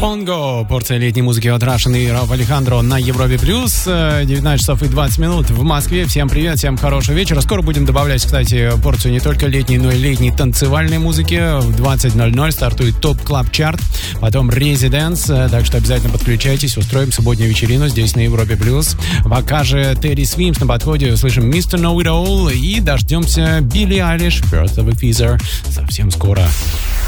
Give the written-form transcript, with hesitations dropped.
Понго. Порция летней музыки от Russian и Рауф Алехандро на Европе+. 19 часов и 20 минут в Москве. Всем привет, всем хорошего вечера. Скоро будем добавлять, кстати, порцию не только летней, но и летней танцевальной музыки. В 20:00 стартует ТОП Клаб Чарт, потом Резиденс. Так что обязательно подключайтесь. Устроим субботнюю вечерину здесь на Европе+. Пока же Терри Свимс на подходе. Услышим Mr. Know It All и дождемся Билли Айлиш, Birth of a Feather совсем скоро.